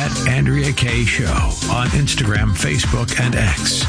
Andrea Kaye Show on Instagram, Facebook, and X.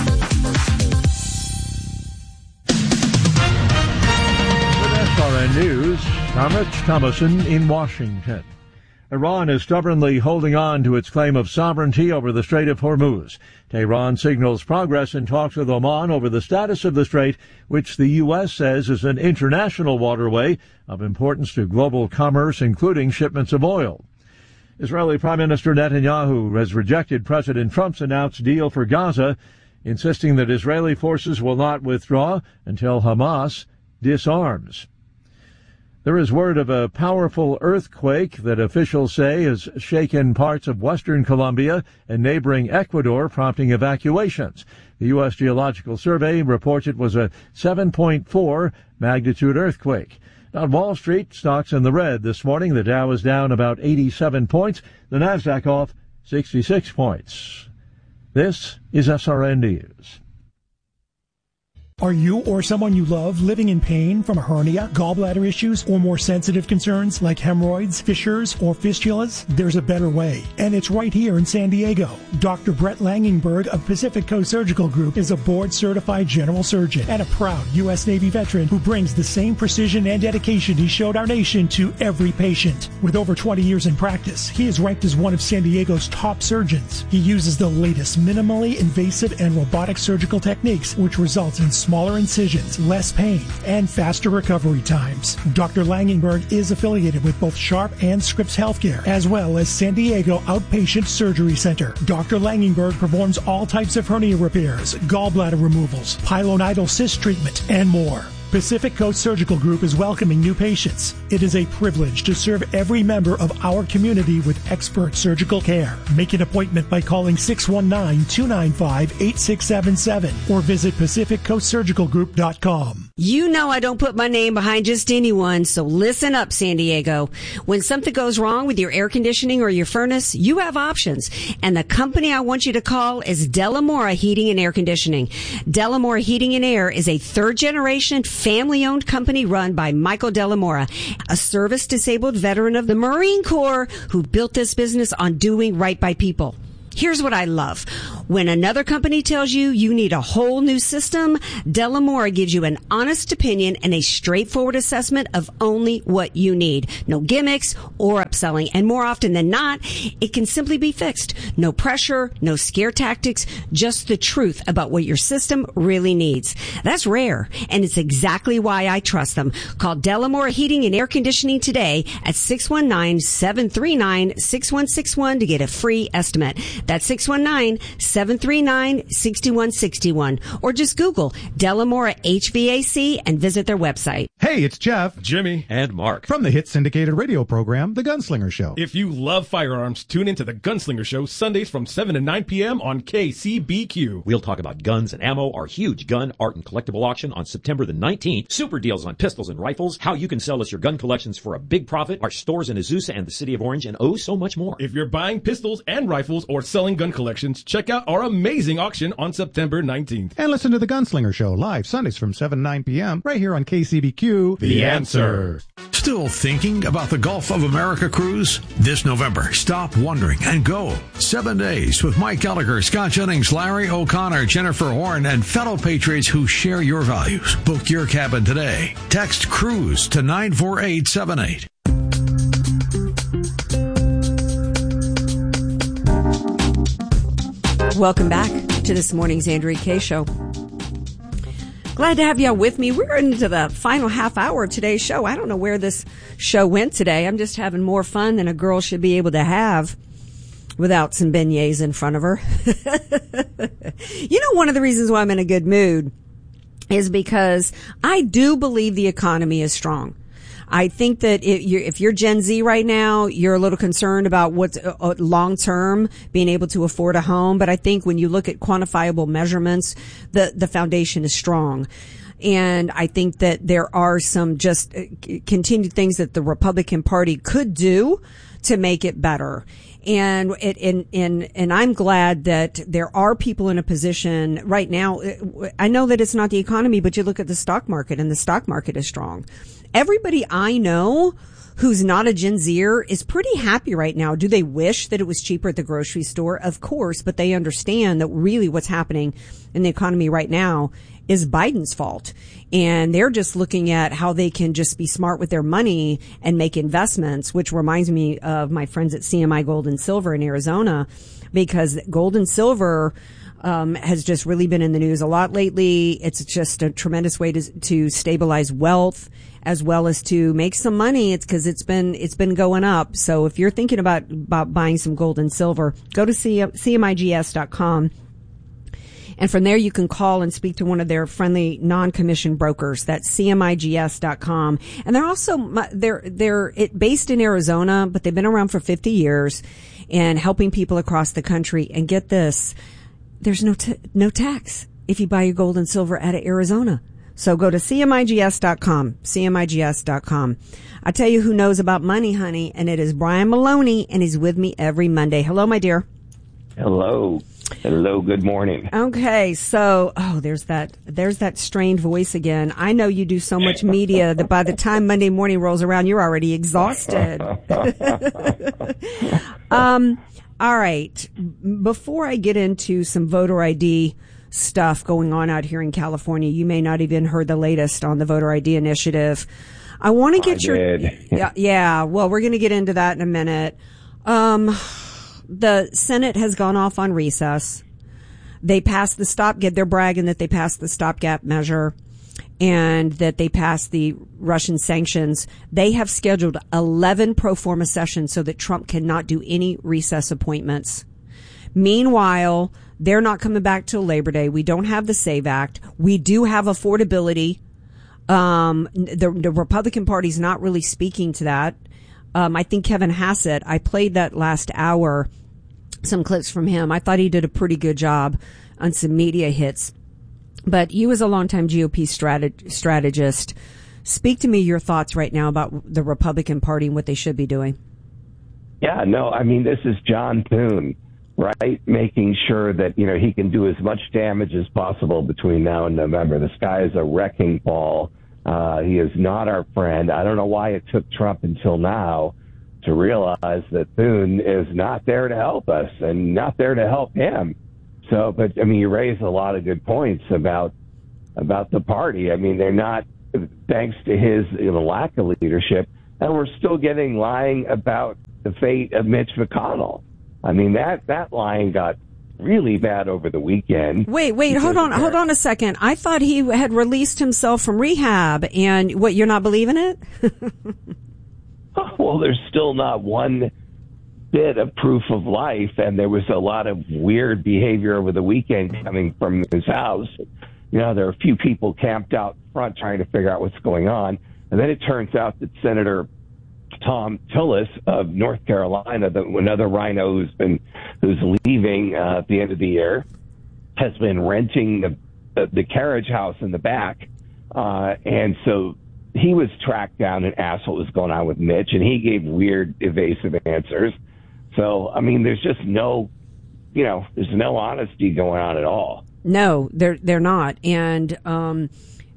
With SRN News, I'm Rich Thomason in Washington. Iran is stubbornly holding on to its claim of sovereignty over the Strait of Hormuz. Tehran signals progress in talks with Oman over the status of the strait, which the U.S. says is an international waterway of importance to global commerce, including shipments of oil. Israeli Prime Minister Netanyahu has rejected President Trump's announced deal for Gaza, insisting that Israeli forces will not withdraw until Hamas disarms. There is word of a powerful earthquake that officials say has shaken parts of western Colombia and neighboring Ecuador, prompting evacuations. The U.S. Geological Survey reports it was a 7.4 magnitude earthquake. On Wall Street, stocks in the red this morning. The Dow is down about 87 points. The Nasdaq off 66 points. This is SRN News. Are you or someone you love living in pain from a hernia, gallbladder issues, or more sensitive concerns like hemorrhoids, fissures, or fistulas? There's a better way, and it's right here in San Diego. Dr. Brett Langenberg of Pacific Coast Surgical Group is a board-certified general surgeon and a proud U.S. Navy veteran who brings the same precision and dedication he showed our nation to every patient. With over 20 years in practice, he is ranked as one of San Diego's top surgeons. He uses the latest minimally invasive and robotic surgical techniques, which results in smaller incisions, less pain, and faster recovery times. Dr. Langenberg is affiliated with both Sharp and Scripps Healthcare, as well as San Diego Outpatient Surgery Center. Dr. Langenberg performs all types of hernia repairs, gallbladder removals, pilonidal cyst treatment, and more. Pacific Coast Surgical Group is welcoming new patients. It is a privilege to serve every member of our community with expert surgical care. Make an appointment by calling 619-295-8677 or visit PacificCoastSurgicalGroup.com. You know I don't put my name behind just anyone, so listen up, San Diego. When something goes wrong with your air conditioning or your furnace, you have options. And the company I want you to call is Delamora Heating and Air Conditioning. Delamora Heating and Air is a third-generation family-owned company run by Michael Delamora, a service-disabled veteran of the Marine Corps who built this business on doing right by people. Here's what I love. When another company tells you you need a whole new system, Delamora gives you an honest opinion and a straightforward assessment of only what you need. No gimmicks or upselling. And more often than not, it can simply be fixed. No pressure, no scare tactics, just the truth about what your system really needs. That's rare, and it's exactly why I trust them. Call Delamora Heating and Air Conditioning today at 619-739-6161 to get a free estimate. That's 619-739-6161. Or just Google Delamora HVAC and visit their website. Hey, it's Jeff, Jimmy, and Mark from the hit syndicated radio program, The Gunslinger Show. If you love firearms, tune into The Gunslinger Show Sundays from 7 to 9 p.m. on KCBQ. We'll talk about guns and ammo, our huge gun, art, and collectible auction on September the 19th, super deals on pistols and rifles, how you can sell us your gun collections for a big profit, our stores in Azusa and the City of Orange, and oh, so much more. If you're buying pistols and rifles or selling gun collections, check out our amazing auction on September 19th. And listen to The Gunslinger Show live Sundays from 7 to 9 p.m. right here on KCBQ. The Answer. Still thinking about the Gulf of America cruise? This November, stop wondering and go. 7 days with Mike Gallagher, Scott Jennings, Larry O'Connor, Jennifer Horn, and fellow patriots who share your values. Book your cabin today. Text CRUISE to 94878. Welcome back to this morning's Andrea Kaye Show. Glad to have you with me. We're into the final half hour of today's show. I don't know where this show went today. I'm just having more fun than a girl should be able to have without some beignets in front of her. You know, one of the reasons why I'm in a good mood is because I do believe the economy is strong. I think that if you're Gen Z right now, you're a little concerned about what's long term, being able to afford a home. But I think when you look at quantifiable measurements, the foundation is strong. And I think that there are some just continued things that the Republican Party could do to make it better. And I'm glad that there are people in a position right now. I know that it's not the economy, but you look at the stock market, and the stock market is strong. Everybody I know who's not a Gen Zer is pretty happy right now. Do they wish that it was cheaper at the grocery store? Of course, but they understand that really what's happening in the economy right now is Biden's fault. And they're just looking at how they can just be smart with their money and make investments, which reminds me of my friends at CMI Gold and Silver in Arizona, because gold and silver has just really been in the news a lot lately. It's just a tremendous way to stabilize wealth as well as to make some money. It's because it's been going up. So if you're thinking about buying some gold and silver, go to CMIGS.com. And from there, you can call and speak to one of their friendly non-commissioned brokers. That's CMIGS.com. And they're also, they're based in Arizona, but they've been around for 50 years and helping people across the country. And get this, there's no tax if you buy your gold and silver out of Arizona. So go to CMIGS.com, CMIGS.com. I tell you who knows about money, honey, and it is Brian Maloney, and he's with me every Monday. Hello, my dear. Hello. Hello, good morning. Okay, so, there's that strained voice again. I know you do so much media that by the time Monday morning rolls around, you're already exhausted. All right. Before I get into some voter ID stuff going on out here in California, you may not even heard the latest on the voter ID initiative. I want to get yeah, well, we're going to get into that in a minute. The Senate has gone off on recess. They passed they're bragging that they passed the stopgap measure and that they passed the Russian sanctions. They have scheduled 11 pro forma sessions so that Trump cannot do any recess appointments. Meanwhile, they're not coming back till Labor Day. We don't have the SAVE Act. We do have affordability. The Republican Party's not really speaking to that. I think Kevin Hassett, I played that last hour, some clips from him. I thought he did a pretty good job on some media hits. But you as a longtime GOP strategist, speak to me your thoughts right now about the Republican Party and what they should be doing. Yeah, no, I mean, this is John Thune, right? Making sure that, he can do as much damage as possible between now and November. This guy is a wrecking ball. He is not our friend. I don't know why it took Trump until now to realize that Thune is not there to help us and not there to help him. So, but I mean, you raise a lot of good points about the party. I mean, they're not, thanks to his lack of leadership, and we're still getting lying about the fate of Mitch McConnell. I mean, that lying got really bad over the weekend. Wait, hold on a second. I thought he had released himself from rehab, and what, you're not believing it? Well, there's still not one bit of proof of life, and there was a lot of weird behavior over the weekend coming from his house. There are a few people camped out front trying to figure out what's going on, and then it turns out that Senator Tom Tillis of North Carolina, another rhino who's leaving at the end of the year, has been renting the carriage house in the back, and so he was tracked down and asked what was going on with Mitch, and he gave weird, evasive answers. So, I mean, there's just there's no honesty going on at all. No, they're not, and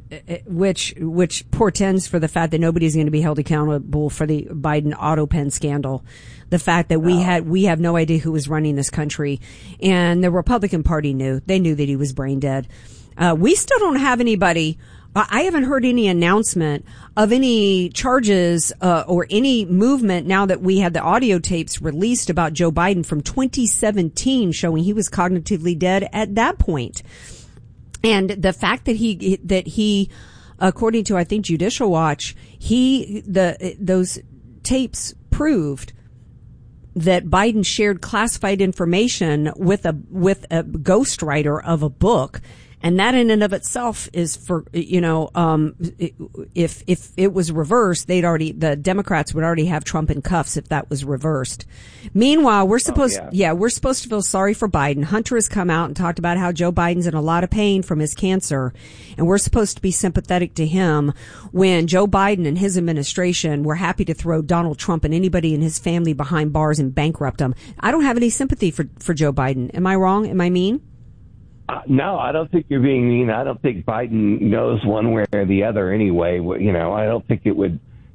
which portends for the fact that nobody's going to be held accountable for the Biden auto pen scandal. The fact that we have no idea who was running this country, and the Republican Party knew. They knew that he was brain dead. We still don't have anybody. I haven't heard any announcement of any charges or any movement now that we had the audio tapes released about Joe Biden from 2017 showing he was cognitively dead at that point. And the fact that he, according to, I think, Judicial Watch, those tapes proved that Biden shared classified information with a ghostwriter of a book. And that in and of itself is for, if it was reversed, the Democrats would already have Trump in cuffs if that was reversed. Meanwhile, we're supposed to feel sorry for Biden. Hunter has come out and talked about how Joe Biden's in a lot of pain from his cancer, and we're supposed to be sympathetic to him when Joe Biden and his administration were happy to throw Donald Trump and anybody in his family behind bars and bankrupt them. I don't have any sympathy for Joe Biden. Am I wrong? Am I mean? No, I don't think you're being mean. I don't think Biden knows one way or the other anyway. I don't think it would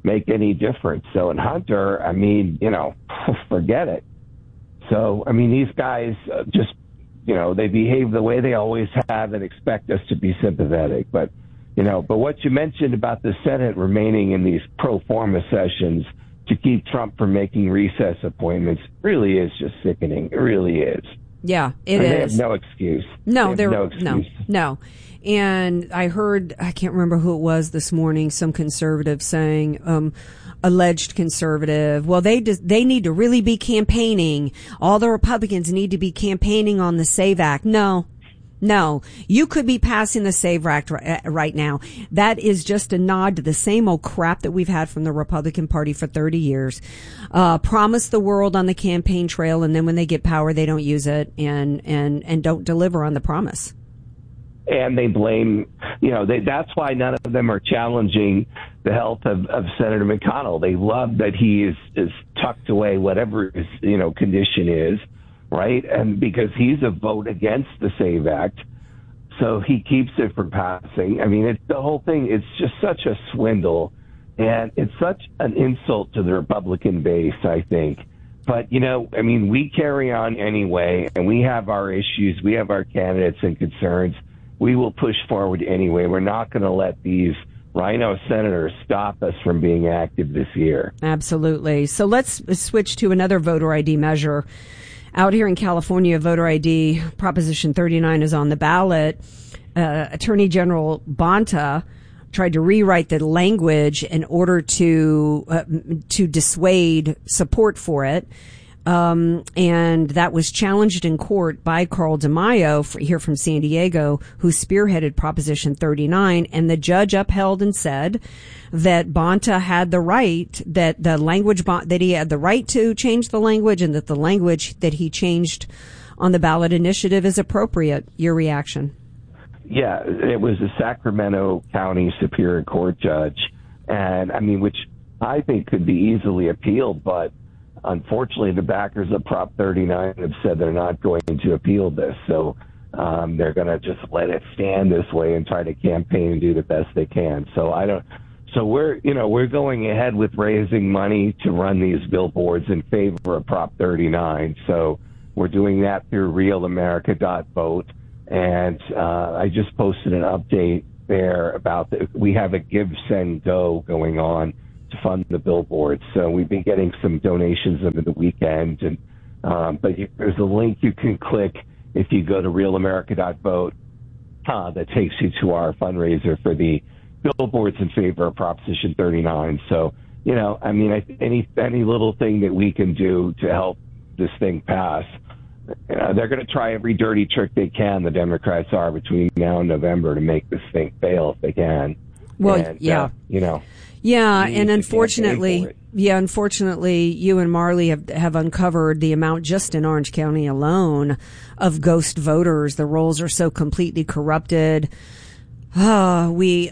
make any difference. So in Hunter, I mean, forget it. So, I mean, these guys just, they behave the way they always have and expect us to be sympathetic. But what you mentioned about the Senate remaining in these pro forma sessions to keep Trump from making recess appointments really is just sickening. It really is. Yeah, it is. They have no excuse. No, No. And I heard, I can't remember who it was this morning, some conservative saying, alleged conservative, well, they need to really be campaigning. All the Republicans need to be campaigning on the SAVE Act. No, you could be passing the SAVE Act right now. That is just a nod to the same old crap that we've had from the Republican Party for 30 years. Promise the world on the campaign trail, and then when they get power, they don't use it and don't deliver on the promise. And they blame, that's why none of them are challenging the health of Senator McConnell. They love that he is tucked away, whatever his, condition is, right? And because he's a vote against the SAVE Act, so he keeps it from passing. I mean, the whole thing, it's just such a swindle, and it's such an insult to the Republican base, I think. But, we carry on anyway, and we have our issues, we have our candidates and concerns. We will push forward anyway. We're not going to let these rhino senators stop us from being active this year. Absolutely. So let's switch to another voter ID measure. Out here in California, voter ID Proposition 39 is on the ballot. Attorney General Bonta tried to rewrite the language in order to dissuade support for it. And that was challenged in court by Carl DeMaio here from San Diego, who spearheaded Proposition 39. And the judge upheld and said that Bonta had the right, that he had the right to change the language, and that the language that he changed on the ballot initiative is appropriate. Your reaction? Yeah, it was a Sacramento County Superior Court judge, and which I think could be easily appealed, but unfortunately, the backers of Prop 39 have said they're not going to appeal this. So they're going to just let it stand this way and try to campaign and do the best they can. So we're going ahead with raising money to run these billboards in favor of Prop 39. So we're doing that through realamerica.vote. And I just posted an update there about we have a Give, Send, Go going on to fund the billboards. So we've been getting some donations over the weekend, and but there's a link you can click if you go to realamerica.vote that takes you to our fundraiser for the billboards in favor of Proposition 39. So, any little thing that we can do to help this thing pass, they're going to try every dirty trick they can, the Democrats are, between now and November to make this thing fail if they can. Well, and unfortunately, you and Marley have uncovered the amount just in Orange County alone of ghost voters. The rolls are so completely corrupted. We've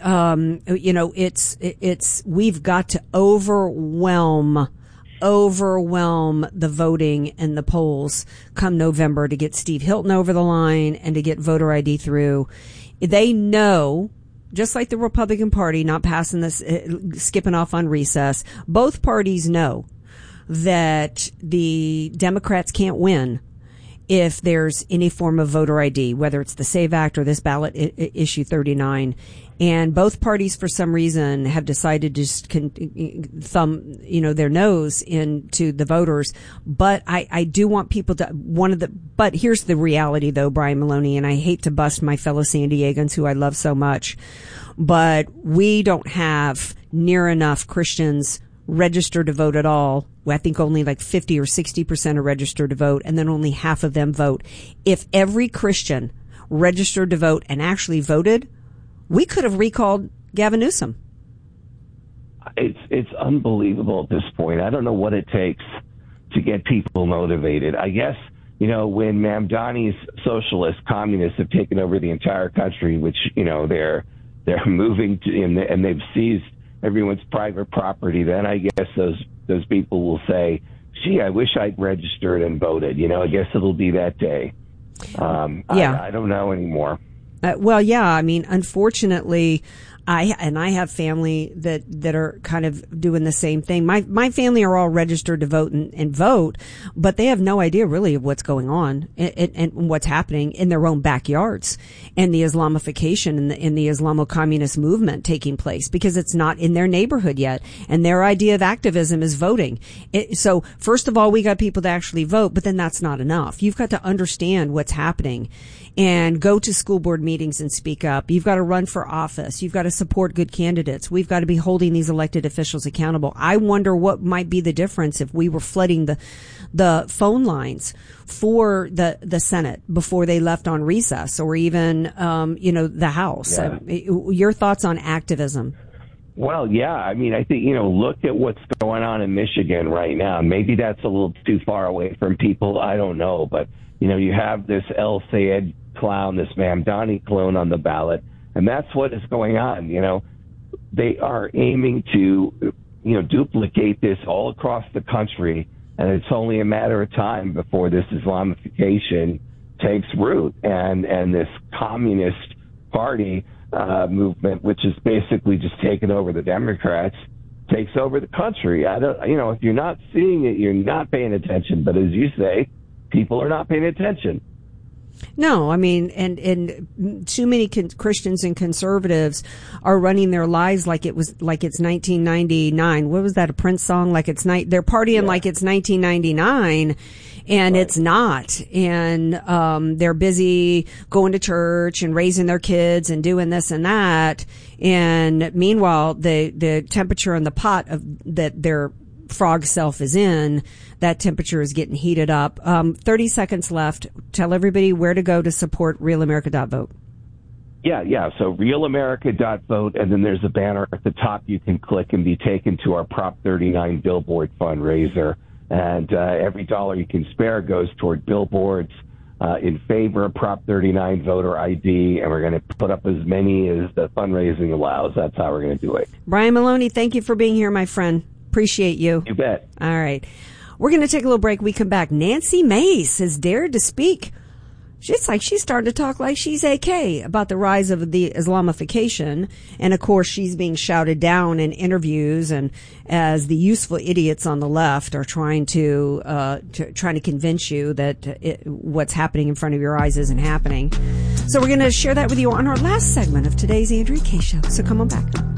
got to overwhelm the voting and the polls come November to get Steve Hilton over the line and to get voter ID through. They know, just like the Republican Party not passing this, skipping off on recess, both parties know that the Democrats can't win if there's any form of voter ID, whether it's the SAVE Act or this ballot issue 39. And both parties, for some reason, have decided to just thumb, their nose into the voters. But I do want people to, but here's the reality though, Brian Maloney, and I hate to bust my fellow San Diegans who I love so much, but we don't have near enough Christians registered to vote at all. I think only like 50 or 60% are registered to vote, and then only half of them vote. If every Christian registered to vote and actually voted, we could have recalled Gavin Newsom. It's unbelievable at this point. I don't know what it takes to get people motivated. I guess, when Mamdani's socialists, communists have taken over the entire country, which, they're moving to, and they've seized everyone's private property, then I guess those people will say, gee, I wish I'd registered and voted. I guess it'll be that day. I don't know anymore. Unfortunately, I have family that are kind of doing the same thing. My family are all registered to vote and vote, but they have no idea really of what's going on and what's happening in their own backyards, and the Islamification and the Islamo-communist movement taking place, because it's not in their neighborhood yet. And their idea of activism is voting. So first of all, we got people to actually vote, but then that's not enough. You've got to understand what's happening and go to school board meetings and speak up. You've got to run for office. You've got to support good candidates. We've got to be holding these elected officials accountable. I wonder what might be the difference if we were flooding the phone lines for the Senate before they left on recess, or even, the House. Yeah. Your thoughts on activism? Well, yeah. I mean, I think, look at what's going on in Michigan right now. Maybe that's a little too far away from people. I don't know. But, you have this El Sayed clown, this Mamdani clone on the ballot, and that's what is going on. They are aiming to, duplicate this all across the country, and it's only a matter of time before this Islamification takes root, and this communist party movement, which is basically just taking over the Democrats, takes over the country. If you're not seeing it, you're not paying attention. But as you say, people are not paying attention. No, I mean, and too many Christians and conservatives are running their lives like it's 1999. What was that, a Prince song? Like they're partying like it's 1999. And It's not. And, they're busy going to church and raising their kids and doing this and that. And meanwhile, the temperature in the pot that their frog self is in, that temperature is getting heated up. 30 seconds left. Tell everybody where to go to support realamerica.vote. Yeah. So realamerica.vote, and then there's a banner at the top you can click and be taken to our Prop 39 billboard fundraiser. And every dollar you can spare goes toward billboards in favor of Prop 39 voter ID, and we're going to put up as many as the fundraising allows. That's how we're going to do it. Brian Maloney, thank you for being here, my friend. Appreciate you. You bet. All right. We're going to take a little break. We come back. Nancy Mace has dared to speak. It's like she's starting to talk like she's AK about the rise of the Islamification. And of course, she's being shouted down in interviews, and as the useful idiots on the left are trying to convince you that what's happening in front of your eyes isn't happening. So we're going to share that with you on our last segment of today's Andrea Kaye Show. So come on back.